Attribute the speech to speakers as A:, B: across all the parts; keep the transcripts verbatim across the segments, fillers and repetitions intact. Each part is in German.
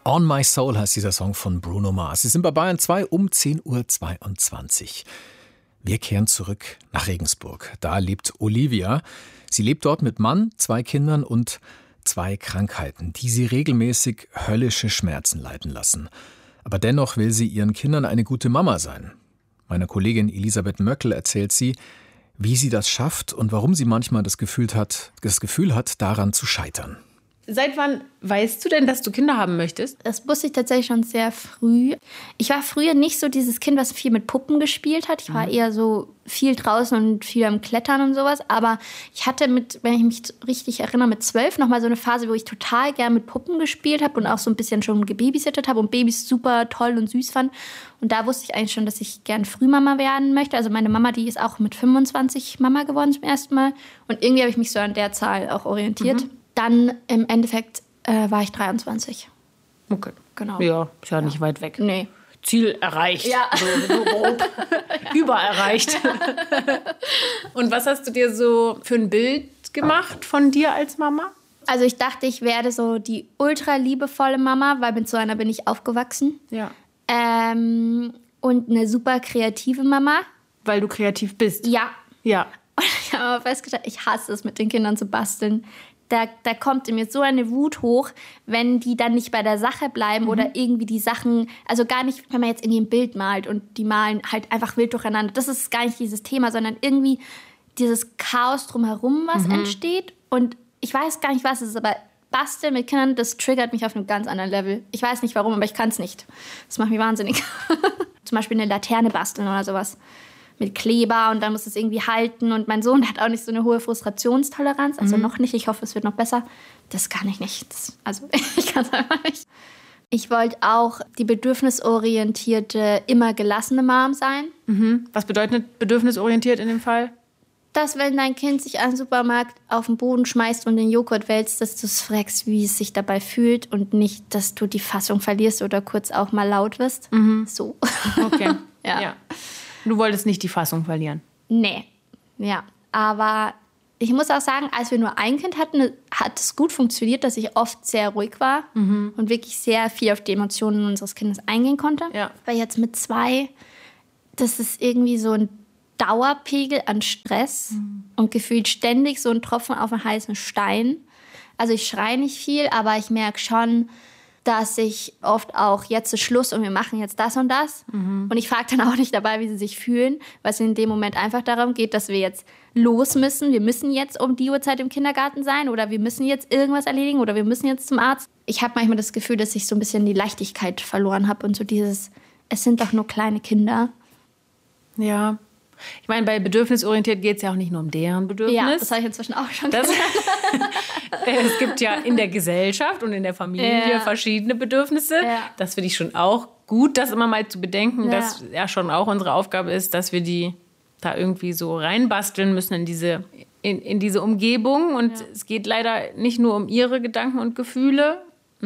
A: On My Soul heißt dieser Song von Bruno Mars. Sie sind bei Bayern zwei um zehn Uhr zweiundzwanzig. Wir kehren zurück nach Regensburg. Da lebt Olivia. Sie lebt dort mit Mann, zwei Kindern und zwei Krankheiten, die sie regelmäßig höllische Schmerzen leiden lassen. Aber dennoch will sie ihren Kindern eine gute Mama sein. Meiner Kollegin Elisabeth Möckel erzählt sie, wie sie das schafft und warum sie manchmal das Gefühl hat, das Gefühl hat, daran zu scheitern.
B: Seit wann weißt du denn, dass du Kinder haben möchtest?
C: Das wusste ich tatsächlich schon sehr früh. Ich war früher nicht so dieses Kind, was viel mit Puppen gespielt hat. Ich war mhm. eher so viel draußen und viel am Klettern und sowas. Aber ich hatte mit, wenn ich mich richtig erinnere, mit zwölf noch mal so eine Phase, wo ich total gern mit Puppen gespielt habe und auch so ein bisschen schon gebabysittet habe und Babys super toll und süß fand. Und da wusste ich eigentlich schon, dass ich gern Frühmama werden möchte. Also meine Mama, die ist auch mit fünfundzwanzig Mama geworden zum ersten Mal. Und irgendwie habe ich mich so an der Zahl auch orientiert. Mhm. Dann im Endeffekt äh, war ich dreiundzwanzig.
B: Okay.
C: Genau.
B: Ja, ist ja, ja nicht weit weg. Nee. Ziel erreicht. Ja. So, so grob. Übererreicht. Und was hast du dir so für ein Bild gemacht von dir als Mama?
C: Also ich dachte, ich werde so die ultra liebevolle Mama, weil mit so einer bin ich aufgewachsen.
B: Ja.
C: Ähm, und eine super kreative Mama.
B: Weil du kreativ bist?
C: Ja.
B: Ja.
C: Und ich habe aber festgestellt, ich hasse es, mit den Kindern zu basteln. Da, da kommt in mir so eine Wut hoch, wenn die dann nicht bei der Sache bleiben mhm. oder irgendwie die Sachen, also gar nicht, wenn man jetzt irgendwie ein Bild malt und die malen halt einfach wild durcheinander. Das ist gar nicht dieses Thema, sondern irgendwie dieses Chaos drumherum, was mhm. entsteht. Und ich weiß gar nicht, was es ist, aber Basteln mit Kindern, das triggert mich auf einem ganz anderen Level. Ich weiß nicht warum, aber ich kann es nicht. Das macht mich wahnsinnig. Zum Beispiel eine Laterne basteln oder sowas. Mit Kleber und dann muss es irgendwie halten. Und mein Sohn hat auch nicht so eine hohe Frustrationstoleranz. Also mhm. noch nicht. Ich hoffe, es wird noch besser. Das kann ich nicht. Das, also ich kann es einfach nicht. Ich wollte auch die bedürfnisorientierte, immer gelassene Mom sein.
B: Mhm. Was bedeutet bedürfnisorientiert in dem Fall?
C: Dass, wenn dein Kind sich am Supermarkt auf den Boden schmeißt und den Joghurt wälzt, dass du es fragst, wie es sich dabei fühlt und nicht, dass du die Fassung verlierst oder kurz auch mal laut wirst.
B: Mhm.
C: So.
B: Okay.
C: ja.
B: ja. Du wolltest nicht die Fassung verlieren?
C: Nee, ja. Aber ich muss auch sagen, als wir nur ein Kind hatten, hat es gut funktioniert, dass ich oft sehr ruhig war mhm. und wirklich sehr viel auf die Emotionen unseres Kindes eingehen konnte.
B: Ja.
C: Weil jetzt mit zwei, das ist irgendwie so ein Dauerpegel an Stress mhm. und gefühlt ständig so ein Tropfen auf einen heißen Stein. Also ich schreie nicht viel, aber ich merke schon, dass ich oft auch, jetzt ist Schluss und wir machen jetzt das und das. Mhm. Und ich frage dann auch nicht dabei, wie sie sich fühlen, weil es in dem Moment einfach darum geht, dass wir jetzt los müssen. Wir müssen jetzt um die Uhrzeit im Kindergarten sein oder wir müssen jetzt irgendwas erledigen oder wir müssen jetzt zum Arzt. Ich habe manchmal das Gefühl, dass ich so ein bisschen die Leichtigkeit verloren habe und so dieses, es sind doch nur kleine Kinder.
B: Ja. Ich meine, bei bedürfnisorientiert geht es ja auch nicht nur um deren Bedürfnis.
C: Ja, das habe ich inzwischen auch schon
B: das, Es gibt ja in der Gesellschaft und in der Familie ja. verschiedene Bedürfnisse.
C: Ja.
B: Das finde ich schon auch gut, das immer mal zu bedenken, ja. dass ja schon auch unsere Aufgabe ist, dass wir die da irgendwie so reinbasteln müssen in diese, in, in diese Umgebung. Und ja. es geht leider nicht nur um ihre Gedanken und Gefühle.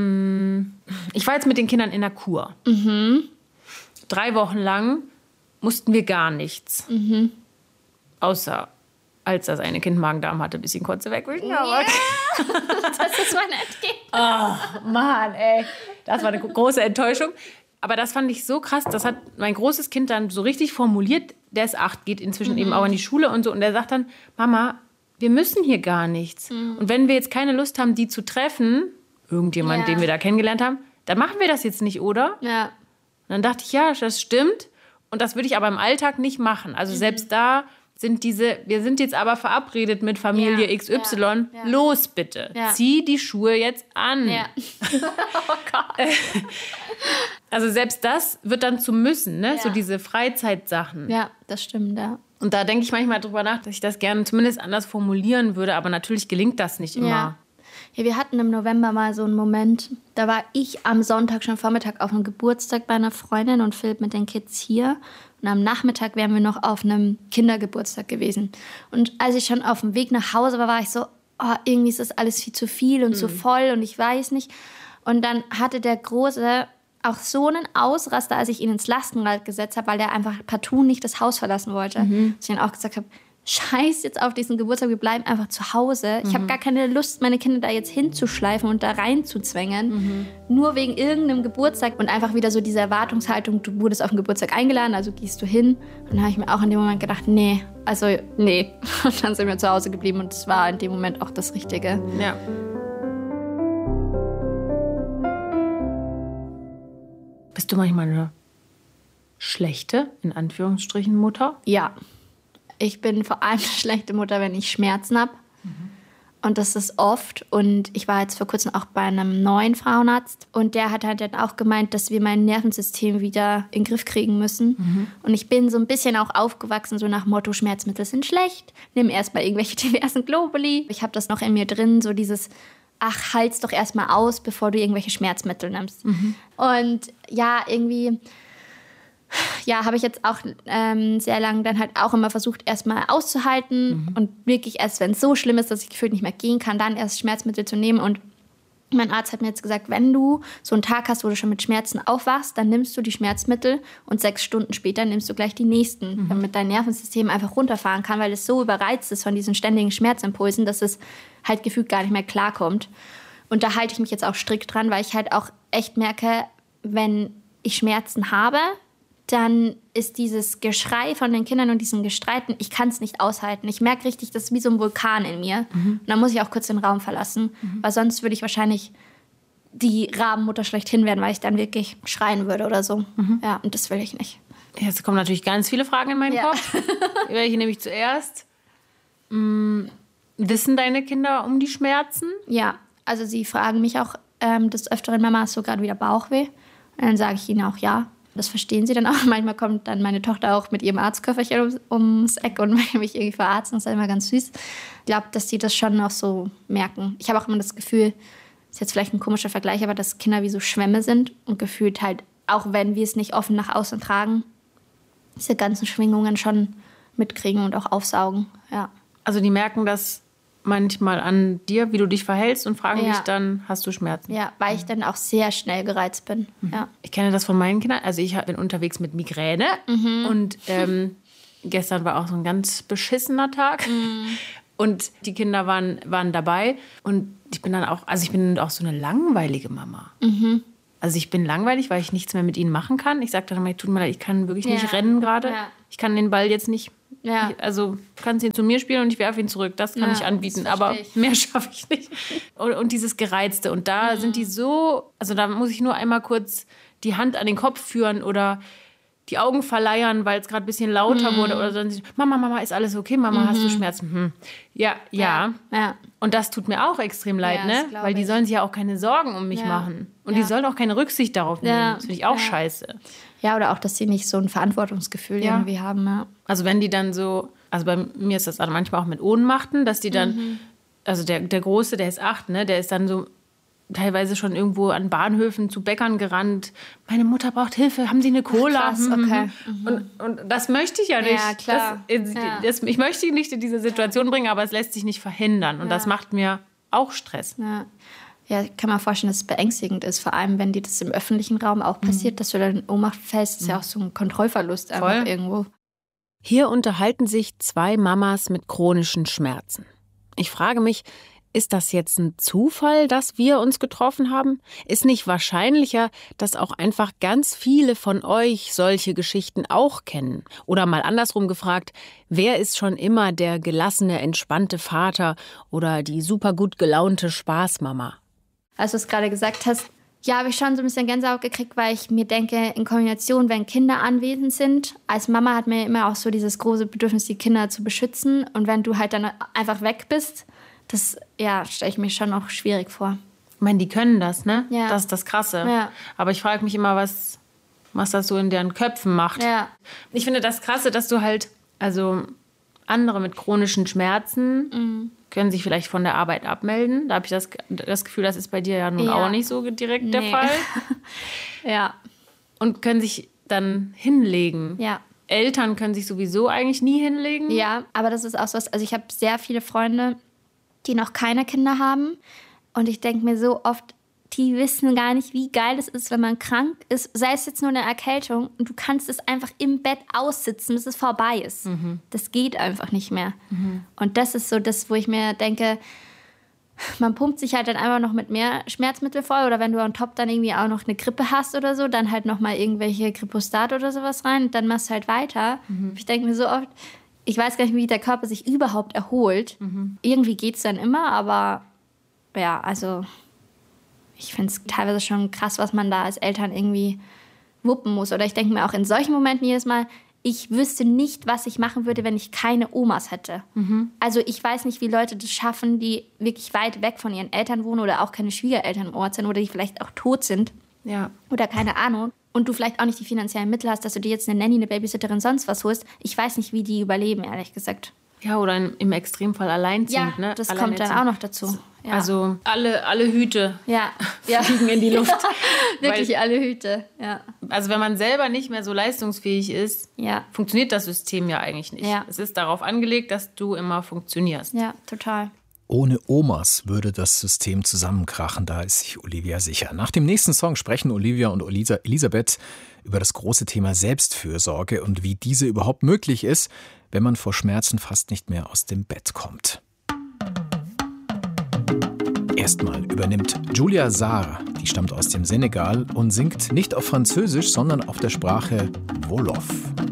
B: Ich war jetzt mit den Kindern in der Kur.
C: Mhm.
B: Drei Wochen lang mussten wir gar nichts.
C: Mhm.
B: Außer, als das eine Kind Magen-Darm hatte, ein bisschen Kotze wegwischen.
C: Ja. Das ist mein Entgehen.
B: Oh, Mann, ey. Das war eine große Enttäuschung. Aber das fand ich so krass. Das hat mein großes Kind dann so richtig formuliert. Der ist acht, geht inzwischen mhm. eben auch in die Schule und so. Und der sagt dann, Mama, wir müssen hier gar nichts. Mhm. Und wenn wir jetzt keine Lust haben, die zu treffen, irgendjemand, ja. den wir da kennengelernt haben, dann machen wir das jetzt nicht, oder?
C: Ja.
B: Und dann dachte ich, ja, das stimmt. Und das würde ich aber im Alltag nicht machen. Also mhm. selbst da sind diese, wir sind jetzt aber verabredet mit Familie
C: ja,
B: X Y.
C: Ja, ja.
B: Los bitte,
C: ja.
B: zieh die Schuhe jetzt an.
C: Ja. Oh Gott.
B: Also selbst das wird dann zu müssen, ne?
C: Ja.
B: So diese Freizeitsachen.
C: Ja, das stimmt, ja.
B: Und da denke ich manchmal drüber nach, dass ich das gerne zumindest anders formulieren würde. Aber natürlich gelingt das nicht immer.
C: Ja. Ja, wir hatten im November mal so einen Moment, da war ich am Sonntag schon Vormittag auf einem Geburtstag bei einer Freundin und Philipp mit den Kids hier. Und am Nachmittag wären wir noch auf einem Kindergeburtstag gewesen. Und als ich schon auf dem Weg nach Hause war, war ich so, oh, irgendwie ist das alles viel zu viel und mhm. zu voll und ich weiß nicht. Und dann hatte der Große auch so einen Ausraster, als ich ihn ins Lastenrad gesetzt habe, weil der einfach partout nicht das Haus verlassen wollte. Mhm. Dass ich dann auch gesagt habe, scheiß jetzt auf diesen Geburtstag, wir bleiben einfach zu Hause. Ich mhm. habe gar keine Lust, meine Kinder da jetzt hinzuschleifen und da reinzuzwängen. Mhm. Nur wegen irgendeinem Geburtstag. Und einfach wieder so diese Erwartungshaltung, du wurdest auf den Geburtstag eingeladen, also gehst du hin. Und dann habe ich mir auch in dem Moment gedacht, nee, also nee. Und dann sind wir zu Hause geblieben und das war in dem Moment auch das Richtige.
B: Ja. Bist du manchmal eine schlechte, in Anführungsstrichen, Mutter?
C: Ja. Ich bin vor allem eine schlechte Mutter, wenn ich Schmerzen habe. Mhm. Und das ist oft. Und ich war jetzt vor kurzem auch bei einem neuen Frauenarzt. Und der hat halt dann auch gemeint, dass wir mein Nervensystem wieder in den Griff kriegen müssen. Mhm. Und ich bin so ein bisschen auch aufgewachsen, so nach Motto, Schmerzmittel sind schlecht. Nimm erstmal irgendwelche diversen Globuli. Ich habe das noch in mir drin, so dieses, ach, halt's doch erstmal aus, bevor du irgendwelche Schmerzmittel nimmst. Mhm. Und ja, irgendwie... Ja, habe ich jetzt auch ähm, sehr lange dann halt auch immer versucht, erstmal auszuhalten mhm. und wirklich erst, wenn es so schlimm ist, dass ich gefühlt nicht mehr gehen kann, dann erst Schmerzmittel zu nehmen. Und mein Arzt hat mir jetzt gesagt, wenn du so einen Tag hast, wo du schon mit Schmerzen aufwachst, dann nimmst du die Schmerzmittel und sechs Stunden später nimmst du gleich die nächsten, mhm. damit dein Nervensystem einfach runterfahren kann, weil es so überreizt ist von diesen ständigen Schmerzimpulsen, dass es halt gefühlt gar nicht mehr klarkommt. Und da halte ich mich jetzt auch strikt dran, weil ich halt auch echt merke, wenn ich Schmerzen habe, dann ist dieses Geschrei von den Kindern und diesen Gestreiten, ich kann es nicht aushalten. Ich merke richtig, das ist wie so ein Vulkan in mir. Mhm. Und dann muss ich auch kurz den Raum verlassen, mhm. weil sonst würde ich wahrscheinlich die Rabenmutter schlechthin werden, weil ich dann wirklich schreien würde oder so. Mhm. Ja, und das will ich nicht.
B: Jetzt kommen natürlich ganz viele Fragen in meinen ja. Kopf. Welche nehme ich zuerst? Hm, wissen deine Kinder um die Schmerzen?
C: Ja, also sie fragen mich auch ähm, des Öfteren, Mama, hast du gerade wieder Bauchweh? Und dann sage ich ihnen auch ja. Das verstehen sie dann auch. Manchmal kommt dann meine Tochter auch mit ihrem Arztköfferchen ums, ums Eck und will mich irgendwie verarzten. Das ist immer ganz süß. Ich glaube, dass die das schon noch so merken. Ich habe auch immer das Gefühl, das ist jetzt vielleicht ein komischer Vergleich, aber dass Kinder wie so Schwämme sind und gefühlt halt, auch wenn wir es nicht offen nach außen tragen, diese ganzen Schwingungen schon mitkriegen und auch aufsaugen. Ja.
B: Also die merken das manchmal an dir, wie du dich verhältst und fragen
C: ja.
B: dich dann, hast du Schmerzen?
C: Ja, weil ich dann auch sehr schnell gereizt bin.
B: Mhm.
C: Ja.
B: Ich kenne das von meinen Kindern. Also ich bin unterwegs mit Migräne mhm. und ähm, gestern war auch so ein ganz beschissener Tag. Mhm. Und die Kinder waren, waren dabei und ich bin dann auch, also ich bin auch so eine langweilige Mama. Mhm. Also ich bin langweilig, weil ich nichts mehr mit ihnen machen kann. Ich sage dann immer, tut mir leid, ich kann wirklich ja. nicht rennen gerade. Ja. Ich kann den Ball jetzt nicht, ja. ich, also du kannst ihn zu mir spielen und ich werfe ihn zurück. Das kann ja, ich anbieten, aber ich. mehr schaffe ich nicht. Und, und dieses Gereizte. Und da mhm. sind die so, also da muss ich nur einmal kurz die Hand an den Kopf führen oder die Augen verleiern, weil es gerade ein bisschen lauter mhm. wurde. Oder dann Mama, Mama, ist alles okay? Mama, mhm. hast du Schmerzen? Hm. Ja, ja, ja. Ja. Und das tut mir auch extrem leid, ja, ne? Weil die ich. sollen sich ja auch keine Sorgen um mich ja. machen. Und ja. die sollen auch keine Rücksicht darauf nehmen. Ja. Das finde ich auch ja. scheiße.
C: Ja, oder auch, dass sie nicht so ein Verantwortungsgefühl ja. irgendwie haben. Ja.
B: Also wenn die dann so, also bei mir ist das manchmal auch mit Ohnmachten, dass die dann, mhm. also der, der Große, der ist acht, ne? Der ist dann so teilweise schon irgendwo an Bahnhöfen zu Bäckern gerannt. Meine Mutter braucht Hilfe, haben Sie eine Cola?
C: Ach, krass, okay.
B: Mhm. Und, und das möchte ich ja nicht.
C: Ja, klar.
B: Das,
C: ja.
B: Das, ich möchte ihn nicht in diese Situation bringen, aber es lässt sich nicht verhindern. Und ja. das macht mir auch Stress.
C: Ja. Ja, ich kann mir vorstellen, dass es beängstigend ist, vor allem, wenn dir das im öffentlichen Raum auch passiert, mhm. dass du dann in Ohnmacht fällst. Das ist mhm. ja auch so ein Kontrollverlust einfach Voll. irgendwo.
B: Hier unterhalten sich zwei Mamas mit chronischen Schmerzen. Ich frage mich, ist das jetzt ein Zufall, dass wir uns getroffen haben? Ist nicht wahrscheinlicher, dass auch einfach ganz viele von euch solche Geschichten auch kennen? Oder mal andersrum gefragt, wer ist schon immer der gelassene, entspannte Vater oder die super gut gelaunte Spaßmama?
C: Als du es gerade gesagt hast, ja, habe ich schon so ein bisschen Gänsehaut gekriegt, weil ich mir denke, in Kombination, wenn Kinder anwesend sind, als Mama hat mir immer auch so dieses große Bedürfnis, die Kinder zu beschützen. Und wenn du halt dann einfach weg bist, das ja, stelle ich mir schon auch schwierig vor.
B: Ich meine, die können das, ne?
C: Ja.
B: Das ist das Krasse.
C: Ja.
B: Aber ich frage mich immer, was, was das so in deren Köpfen macht.
C: Ja.
B: Ich finde das Krasse, dass du halt, also andere mit chronischen Schmerzen mhm. können sich vielleicht von der Arbeit abmelden. Da habe ich das, das Gefühl, das ist bei dir ja nun ja. auch nicht so direkt nee. der Fall.
C: ja.
B: Und können sich dann hinlegen.
C: Ja.
B: Eltern können sich sowieso eigentlich nie hinlegen.
C: Ja, aber das ist auch so was, also ich habe sehr viele Freunde, die noch keine Kinder haben. Und ich denke mir so oft, die wissen gar nicht, wie geil es ist, wenn man krank ist, sei es jetzt nur eine Erkältung und du kannst es einfach im Bett aussitzen, bis es vorbei ist. Mhm. Das geht einfach nicht mehr. Mhm. Und das ist so das, wo ich mir denke, man pumpt sich halt dann einfach noch mit mehr Schmerzmittel voll oder wenn du on top dann irgendwie auch noch eine Grippe hast oder so, dann halt nochmal irgendwelche Gripostat oder sowas rein und dann machst du halt weiter. Mhm. Ich denke mir so oft, ich weiß gar nicht, wie der Körper sich überhaupt erholt. Mhm. Irgendwie geht es dann immer, aber ja, also ich finde es teilweise schon krass, was man da als Eltern irgendwie wuppen muss. Oder ich denke mir auch in solchen Momenten jedes Mal, ich wüsste nicht, was ich machen würde, wenn ich keine Omas hätte. Mhm. Also ich weiß nicht, wie Leute das schaffen, die wirklich weit weg von ihren Eltern wohnen oder auch keine Schwiegereltern im Ort sind oder die vielleicht auch tot sind. Ja. Oder keine Ahnung. Und du vielleicht auch nicht die finanziellen Mittel hast, dass du dir jetzt eine Nanny, eine Babysitterin, sonst was holst. Ich weiß nicht, wie die überleben, ehrlich gesagt.
B: Ja, oder im Extremfall alleinziehend.
C: Ja,
B: ne?
C: das kommt dann auch noch dazu.
B: Ja. Also alle, alle Hüte
C: ja. Ja.
B: fliegen in die Luft.
C: Wirklich
B: Weil,
C: alle Hüte, ja.
B: Also wenn man selber nicht mehr so leistungsfähig ist, ja. funktioniert das System ja eigentlich nicht. Ja. Es ist darauf angelegt, dass du immer funktionierst.
C: Ja, total.
A: Ohne Omas würde das System zusammenkrachen, da ist sich Olivia sicher. Nach dem nächsten Song sprechen Olivia und Elisabeth über das große Thema Selbstfürsorge und wie diese überhaupt möglich ist, wenn man vor Schmerzen fast nicht mehr aus dem Bett kommt. Erstmal übernimmt Julia Sarr, die stammt aus dem Senegal und singt nicht auf Französisch, sondern auf der Sprache Wolof.